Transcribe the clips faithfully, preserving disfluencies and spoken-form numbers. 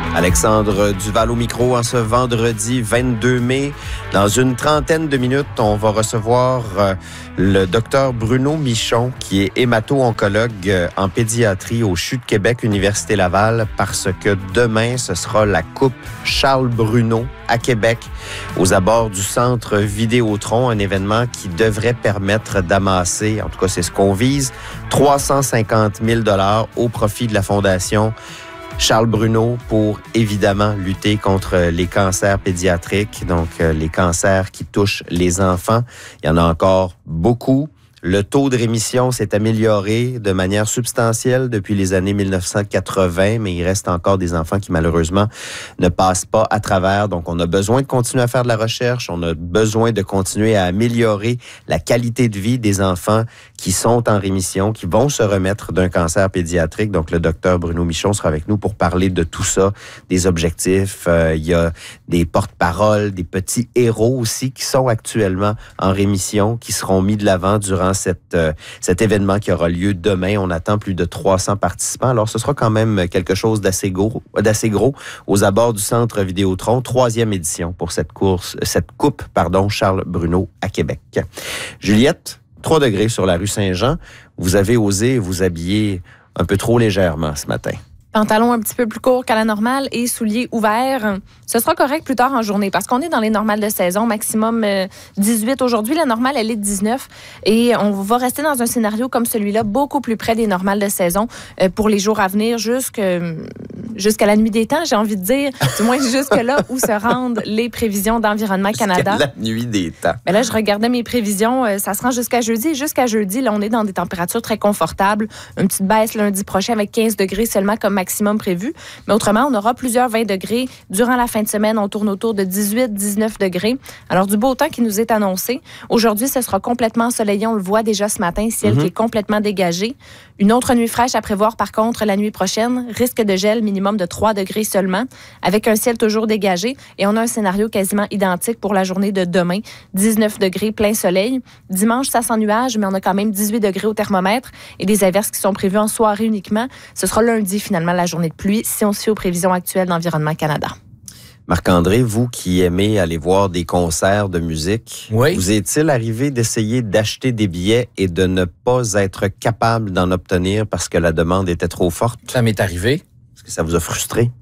Alexandre Duval au micro en ce vendredi vingt-deux mai. Dans une trentaine de minutes, on va recevoir euh, le docteur Bruno Michon, qui est hémato-oncologue euh, en pédiatrie au C H U de Québec, Université Laval, parce que demain, ce sera la Coupe Charles-Bruno à Québec, aux abords du Centre Vidéotron, un événement qui devrait permettre d'amasser, en tout cas c'est ce qu'on vise, trois cent cinquante mille dollars au profit de la Fondation Charles Bruno pour, évidemment, lutter contre les cancers pédiatriques, donc euh, les cancers qui touchent les enfants. Il y en a encore beaucoup. Le taux de rémission s'est amélioré de manière substantielle depuis les années mille neuf cent quatre-vingts, mais il reste encore des enfants qui, malheureusement, ne passent pas à travers. Donc, on a besoin de continuer à faire de la recherche. On a besoin de continuer à améliorer la qualité de vie des enfants qui sont en rémission, qui vont se remettre d'un cancer pédiatrique. Donc, le docteur Bruno Michon sera avec nous pour parler de tout ça, des objectifs. Euh, il y a des porte-paroles, des petits héros aussi qui sont actuellement en rémission, qui seront mis de l'avant durant Cette, euh, cet événement qui aura lieu demain. On attend plus de trois cents participants. Alors, ce sera quand même quelque chose d'assez gros, d'assez gros aux abords du Centre Vidéotron. Troisième édition pour cette course, cette coupe, pardon, Charles Bruno à Québec. Juliette, trois degrés sur la rue Saint-Jean. Vous avez osé vous habiller un peu trop légèrement ce matin. Pantalon un petit peu plus court qu'à la normale et souliers ouverts. Ce sera correct plus tard en journée parce qu'on est dans les normales de saison, maximum dix-huit aujourd'hui. La normale, elle est de dix-neuf et on va rester dans un scénario comme celui-là, beaucoup plus près des normales de saison pour les jours à venir jusque, jusqu'à la nuit des temps, j'ai envie de dire, du moins jusque-là où se rendent les prévisions d'Environnement Canada. Jusqu'à la nuit des temps. Mais là, je regardais mes prévisions, ça se rend jusqu'à jeudi. Jusqu'à jeudi, là, on est dans des températures très confortables. Une petite baisse lundi prochain avec quinze degrés seulement comme maximum prévu. Mais autrement, on aura plusieurs vingt degrés. Durant la fin de semaine, on tourne autour de dix-huit à dix-neuf degrés. Alors, du beau temps qui nous est annoncé. Aujourd'hui, ce sera complètement ensoleillé. On le voit déjà ce matin, ciel mm-hmm. qui est complètement dégagé. Une autre nuit fraîche à prévoir, par contre, la nuit prochaine. Risque de gel minimum de trois degrés seulement, avec un ciel toujours dégagé. Et on a un scénario quasiment identique pour la journée de demain. dix-neuf degrés, plein soleil. Dimanche, ça sent nuage, mais on a quand même dix-huit degrés au thermomètre et des averses qui sont prévues en soirée uniquement. Ce sera lundi, finalement, la journée de pluie, si on se fie aux prévisions actuelles d'Environnement Canada. Marc-André, vous qui aimez aller voir des concerts de musique, oui. vous est-il arrivé d'essayer d'acheter des billets et de ne pas être capable d'en obtenir parce que la demande était trop forte? Ça m'est arrivé. Est-ce que ça vous a frustré?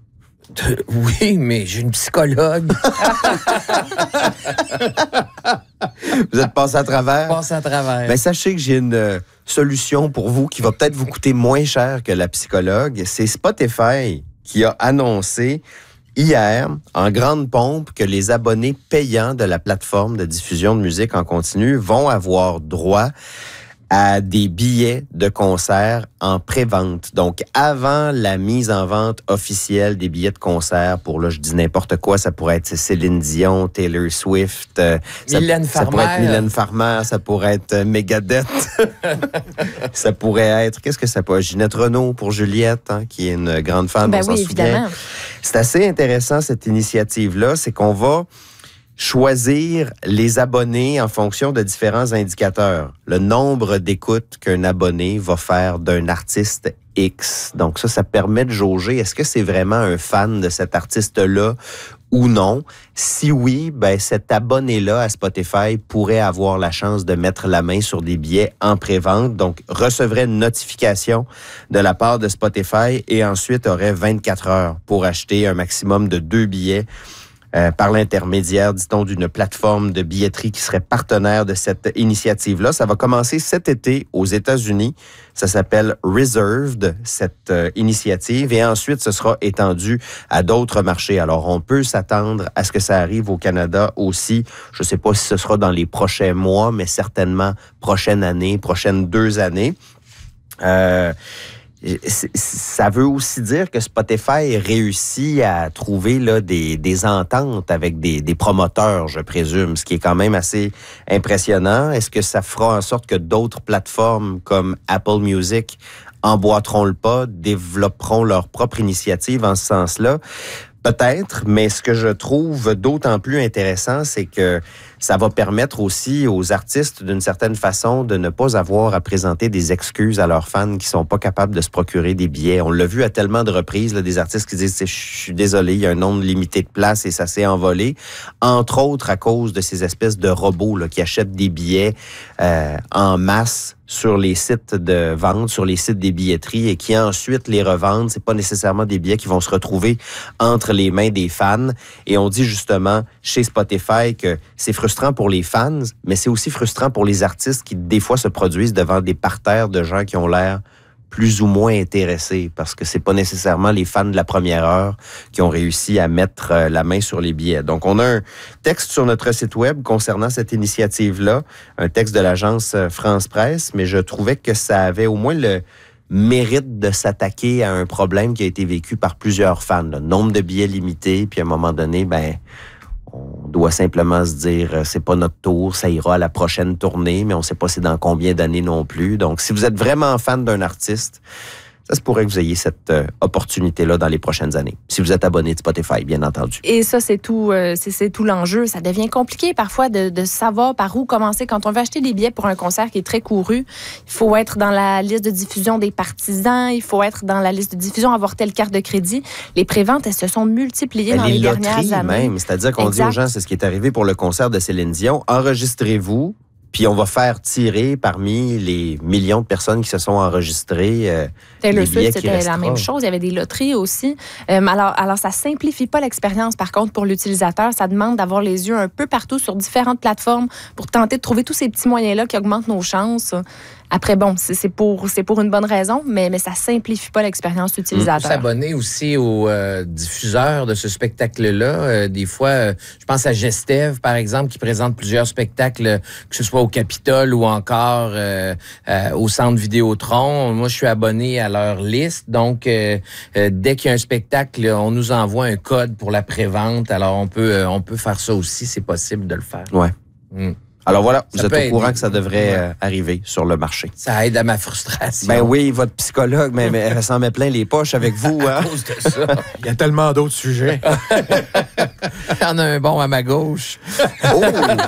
De, oui, mais j'ai une psychologue. Vous êtes passé à travers? Passé à travers. Ben, sachez que j'ai une euh, solution pour vous qui va peut-être vous coûter moins cher que la psychologue. C'est Spotify qui a annoncé hier, en grande pompe, que les abonnés payants de la plateforme de diffusion de musique en continu vont avoir droit à des billets de concert en pré-vente. Donc, avant la mise en vente officielle des billets de concert pour, là, je dis n'importe quoi, ça pourrait être Céline Dion, Taylor Swift, euh, Mylène ça, Farmer. ça pourrait être Mylène Farmer, ça pourrait être euh, Megadeth, ça pourrait être, qu'est-ce que ça peut être? Ginette Renault pour Juliette, hein, qui est une grande fan, ben on s'en oui, souvient. Évidemment. C'est assez intéressant, cette initiative-là, c'est qu'on va choisir les abonnés en fonction de différents indicateurs. Le nombre d'écoutes qu'un abonné va faire d'un artiste X. Donc ça, ça permet de jauger, est-ce que c'est vraiment un fan de cet artiste-là ou non? Si oui, ben cet abonné-là à Spotify pourrait avoir la chance de mettre la main sur des billets en pré-vente, donc recevrait une notification de la part de Spotify et ensuite aurait vingt-quatre heures pour acheter un maximum de deux billets Euh, par l'intermédiaire, dit-on, d'une plateforme de billetterie qui serait partenaire de cette initiative-là. Ça va commencer cet été aux États-Unis. Ça s'appelle Reserved, cette euh, initiative. Et ensuite, ce sera étendu à d'autres marchés. Alors, on peut s'attendre à ce que ça arrive au Canada aussi. Je ne sais pas si ce sera dans les prochains mois, mais certainement prochaine année, prochaines deux années. Euh... Ça veut aussi dire que Spotify réussit à trouver là, des, des ententes avec des, des promoteurs, je présume, ce qui est quand même assez impressionnant. Est-ce que ça fera en sorte que d'autres plateformes comme Apple Music emboîteront le pas, développeront leur propre initiative en ce sens-là? Peut-être, mais ce que je trouve d'autant plus intéressant, c'est que ça va permettre aussi aux artistes, d'une certaine façon, de ne pas avoir à présenter des excuses à leurs fans qui sont pas capables de se procurer des billets. On l'a vu à tellement de reprises, là, des artistes qui disent « Je suis désolé, il y a un nombre limité de places et ça s'est envolé », entre autres à cause de ces espèces de robots là, qui achètent des billets euh, en masse sur les sites de vente, sur les sites des billetteries et qui ensuite les revendent. C'est pas nécessairement des billets qui vont se retrouver entre les mains des fans. Et on dit justement chez Spotify que c'est frustrant pour les fans, mais c'est aussi frustrant pour les artistes qui, des fois, se produisent devant des parterres de gens qui ont l'air plus ou moins intéressés, parce que c'est pas nécessairement les fans de la première heure qui ont réussi à mettre euh, la main sur les billets. Donc, on a un texte sur notre site web concernant cette initiative-là, un texte de l'agence France Presse, mais je trouvais que ça avait au moins le mérite de s'attaquer à un problème qui a été vécu par plusieurs fans. Le nombre de billets limités, puis à un moment donné, ben on doit simplement se dire, c'est pas notre tour, ça ira à la prochaine tournée, mais on sait pas c'est dans combien d'années non plus. Donc, si vous êtes vraiment fan d'un artiste, ça se pourrait que vous ayez cette euh, opportunité-là dans les prochaines années. Si vous êtes abonné de Spotify, bien entendu. Et ça, c'est tout, euh, c'est, c'est tout l'enjeu. Ça devient compliqué parfois de, de savoir par où commencer. Quand on veut acheter des billets pour un concert qui est très couru, il faut être dans la liste de diffusion des partisans, il faut être dans la liste de diffusion, avoir telle carte de crédit. Les préventes, elles se sont multipliées ben, dans les, les dernières années. Même, c'est-à-dire qu'on exact. dit aux gens, c'est ce qui est arrivé pour le concert de Céline Dion, enregistrez-vous, puis on va faire tirer parmi les millions de personnes qui se sont enregistrées euh, Taylor Swift, c'était la même chose. Il y avait des loteries aussi. Euh, alors, alors, ça simplifie pas l'expérience, par contre, pour l'utilisateur. Ça demande d'avoir les yeux un peu partout sur différentes plateformes pour tenter de trouver tous ces petits moyens-là qui augmentent nos chances. Après, bon, c'est, c'est, pour, c'est pour une bonne raison, mais, mais ça simplifie pas l'expérience utilisateur. On peut s'abonner aussi aux euh, diffuseurs de ce spectacle-là. Euh, des fois, euh, je pense à Gestev, par exemple, qui présente plusieurs spectacles, que ce soit au Capitole ou encore euh, euh, au Centre Vidéotron. Moi, je suis abonné à leur liste. Donc, euh, euh, dès qu'il y a un spectacle, on nous envoie un code pour la prévente. Alors, on peut, euh, on peut faire ça aussi. C'est possible de le faire. Ouais. Mm. Alors voilà, ça vous êtes au courant aider. que ça devrait ouais. euh, arriver sur le marché. Ça aide à ma frustration. Ben oui, votre psychologue, mais, mais elle s'en met plein les poches avec vous. Hein? À cause de ça. Il y a tellement d'autres sujets. Il y en a un bon à ma gauche. Oh!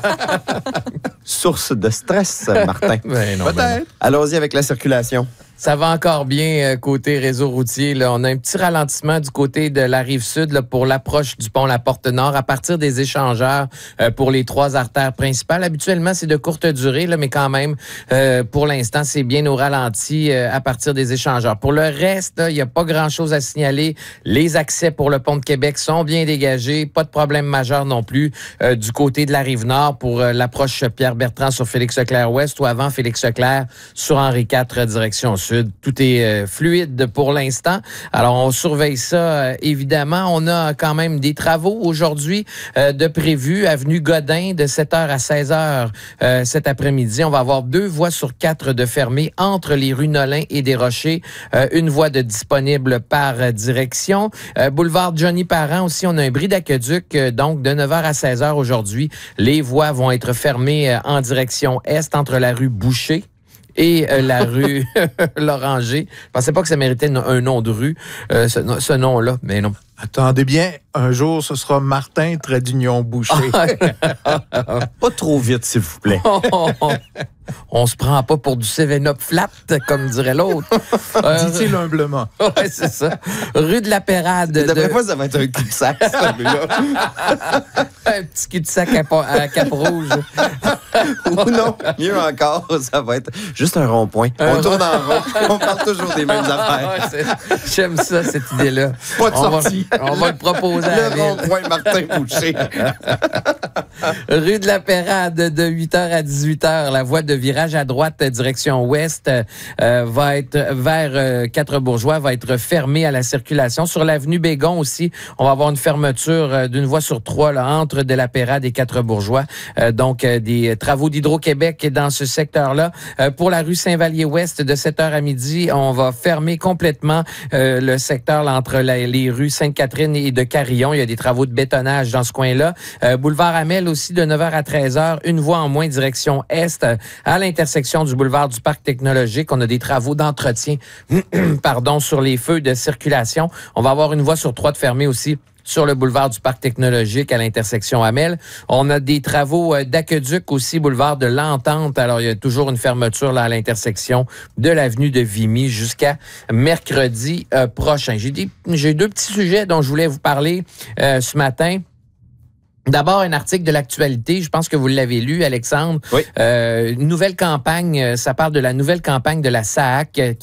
Source de stress, Martin. Ben non, Peut-être. ben non. Allons-y avec la circulation. Ça va encore bien euh, côté réseau routier. Là. On a un petit ralentissement du côté de la Rive-Sud là, pour l'approche du pont La Porte-Nord à partir des échangeurs euh, pour les trois artères principales. Habituellement, c'est de courte durée, là, mais quand même, euh, pour l'instant, c'est bien au ralenti euh, à partir des échangeurs. Pour le reste, il n'y a pas grand-chose à signaler. Les accès pour le pont de Québec sont bien dégagés. Pas de problème majeur non plus euh, du côté de la Rive-Nord pour euh, l'approche Pierre-Bertrand sur Félix-Leclerc-Ouest ou avant Félix-Leclerc sur Henri quatre, direction Sud. Tout est euh, fluide pour l'instant. Alors, on surveille ça, euh, évidemment. On a quand même des travaux aujourd'hui euh, de prévus. Avenue Godin, de sept heures à seize heures euh, cet après-midi. On va avoir deux voies sur quatre de fermées entre les rues Nolin et des Rochers. Euh, une voie de disponible par euh, direction. Euh, boulevard Johnny Parent aussi, on a un bris d'aqueduc. Euh, donc, de neuf heures à seize heures aujourd'hui, les voies vont être fermées euh, en direction est entre la rue Boucher et euh, la rue Loranger. Je pensais pas que ça méritait un nom de rue, euh, ce, ce nom-là, mais non. Attendez bien, un jour, ce sera Martin Trédignon Boucher. Pas trop vite, s'il vous plaît. On se prend pas pour du seven up flat, comme dirait l'autre. Euh, Dit-il humblement. Oui, c'est ça. Rue de la Pérade. D'après de... moi, ça va être un cul-de-sac, celui-là. Un petit cul-de-sac à, pa- à cap rouge. Ou non, mieux encore, ça va être juste un rond-point. Un On tourne en rond, on parle toujours des mêmes affaires. Ouais, c'est... J'aime ça, cette idée-là. Pas de on sortie. Va, on va le proposer à la Le ville. rond-point Martin Boucher. Rue de la Pérade, de huit heures à dix-huit heures. La voie de virage à droite, direction ouest, euh, va être vers euh, Quatre-Bourgeois, va être fermée à la circulation. Sur l'avenue Bégon aussi, on va avoir une fermeture euh, d'une voie sur trois là, entre de la Pérade et Quatre-Bourgeois. Euh, donc, euh, des travaux d'Hydro-Québec dans ce secteur-là. Euh, pour la rue Saint-Vallier-Ouest, de sept heures à midi, on va fermer complètement euh, le secteur là, entre la, les rues Sainte-Catherine et de Carillon. Il y a des travaux de bétonnage dans ce coin-là. Euh, boulevard Amel aussi, de neuf heures à treize heures. Une voie en moins direction est à l'intersection du boulevard du Parc technologique. On a des travaux d'entretien pardon, sur les feux de circulation. On va avoir une voie sur trois de fermée aussi sur le boulevard du Parc technologique à l'intersection Hamel. On a des travaux euh, d'aqueduc aussi, boulevard de l'Entente. Alors, il y a toujours une fermeture là à l'intersection de l'avenue de Vimy jusqu'à mercredi euh, prochain. J'ai, des, j'ai deux petits sujets dont je voulais vous parler euh, ce matin. D'abord, un article de l'actualité, je pense que vous l'avez lu, Alexandre. Oui. Euh, une nouvelle campagne, ça parle de la nouvelle campagne de la S A A C qui